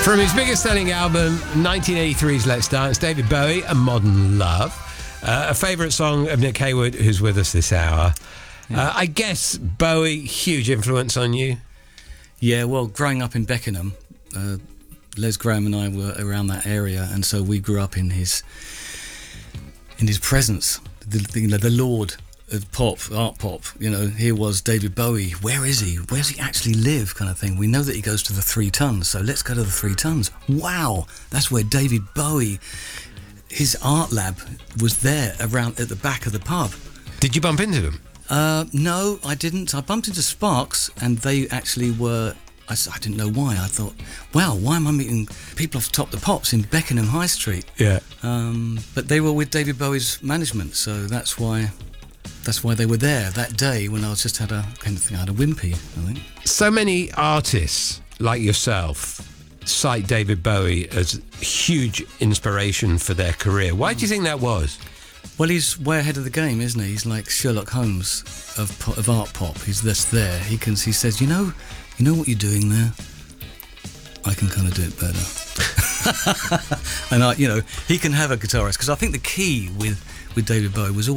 From his biggest selling album, 1983's Let's Dance, David Bowie and Modern Love. A favourite song of Nick Haywood, who's with us this hour. I guess Bowie, huge influence on you? Yeah, well, growing up in Beckenham, Les Graham and I were around that area, and so we grew up in his presence, the Lord of pop, art pop. You know, here was David Bowie. Where is he? Where does he actually live? Kind of thing. We know that he goes to the Three Tons, so let's go to the Three Tons. Wow, that's where David Bowie, his art lab was there around at the back of the pub. Did you bump into them? No, I didn't. I bumped into Sparks, and they actually were. I didn't know why. I thought, wow, why am I meeting people off Top the Pops in Beckenham High Street? Yeah. But they were with David Bowie's management, so that's why they were there that day when I had a wimpy, I think. So many artists like yourself cite David Bowie as huge inspiration for their career. Why do you think that was? Well, he's way ahead of the game, isn't he? He's like Sherlock Holmes of art pop. He's just there. He says, you know what you're doing there? I can kind of do it better. And he can have a guitarist, because I think the key with David Bowie was always